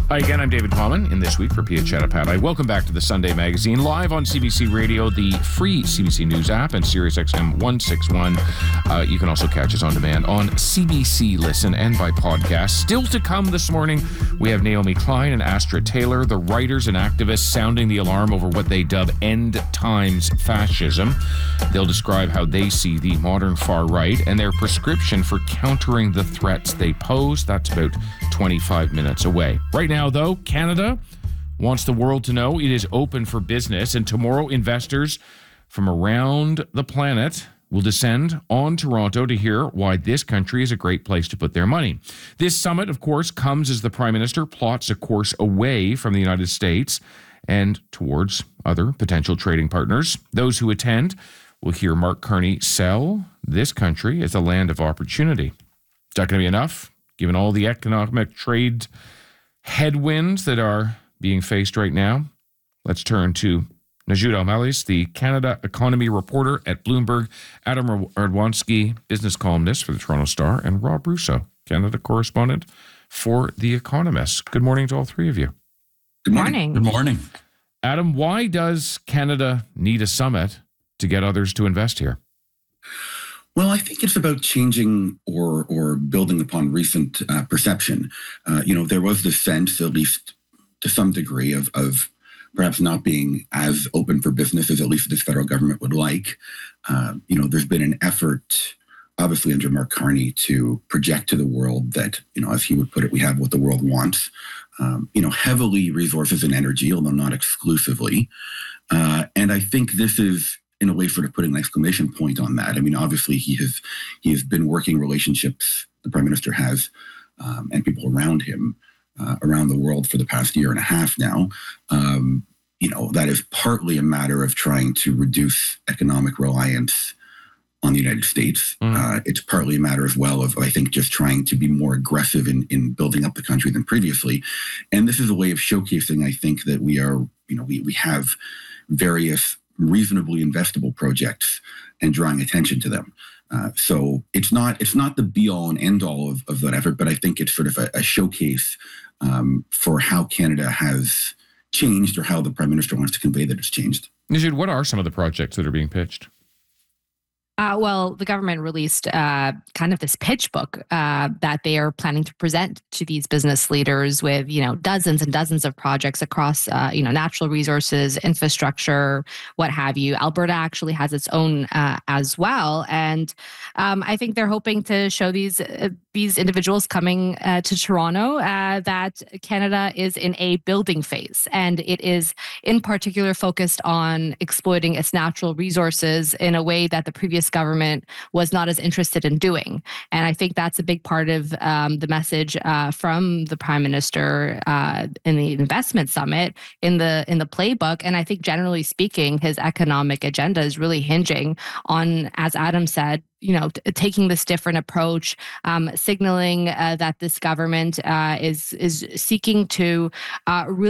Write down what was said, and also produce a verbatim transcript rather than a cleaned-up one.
Hi again, I'm David Common in This Week for Pia Chattopadhyay. Welcome back to the Sunday Magazine, live on C B C Radio, the free C B C News app, and Sirius X M one sixty-one. Uh, you can also catch us on demand on C B C Listen and by podcast. Still to come this morning, we have Naomi Klein and Astra Taylor, the writers and activists sounding the alarm over what they dub end times fascism. They'll describe how they see the modern far right and their prescription for countering the threats they pose. That's about twenty-five minutes away. Right now, though, Canada wants the world to know it is open for business, and tomorrow investors from around the planet will descend on Toronto to hear why this country is a great place to put their money. This summit, of course, comes as the Prime Minister plots a course away from the United States and towards other potential trading partners. Those who attend will hear Mark Carney sell this country as a land of opportunity. Is that going to be enough, given all the economic trade headwinds that are being faced right now? Let's turn to Najud Al-Mallis, the Canada economy reporter at Bloomberg, Adam Radwanski, business columnist for the Toronto Star, and Rob Russo, Canada correspondent for The Economist. Good morning to all three of you. Good morning. Good morning. Adam, why does Canada need a summit to get others to invest here? Well, I think it's about changing or or building upon recent uh, perception. Uh, you know, there was the sense, at least to some degree, of of perhaps not being as open for business as at least this federal government would like. Uh, you know, there's been an effort, obviously under Mark Carney, to project to the world that, you know, as he would put it, we have what the world wants. Um, you know, heavily resources and energy, although not exclusively. Uh, and I think this is, in a way, sort of putting an exclamation point on that. I mean, obviously, he has he has been working relationships, the Prime Minister has, um, and people around him, uh, around the world for the past year and a half now. Um, you know, that is partly a matter of trying to reduce economic reliance on the United States. Mm. Uh, it's partly a matter as well of, I think, just trying to be more aggressive in, in building up the country than previously. And this is a way of showcasing, I think, that we are, you know, we, we have various reasonably investable projects and drawing attention to them. Uh, so it's not it's not the be all and end all of, of that effort, but I think it's sort of a, a showcase um, for how Canada has changed, or how the Prime Minister wants to convey that it's changed. Najid, what are some of the projects that are being pitched? Uh, well, the government released uh, kind of this pitch book uh, that they are planning to present to these business leaders with, you know, dozens and dozens of projects across, uh, you know, natural resources, infrastructure, what have you. Alberta actually has its own uh, as well. And um, I think they're hoping to show these uh, these individuals coming uh, to Toronto uh, that Canada is in a building phase. And it is in particular focused on exploiting its natural resources in a way that the previous government was not as interested in doing. And I think that's a big part of um, the message uh, from the Prime Minister uh, in the investment summit, in the in the playbook. And I think generally speaking, his economic agenda is really hinging on, as Adam said, you know, t- taking this different approach, um, signaling uh, that this government uh, is is seeking to uh, really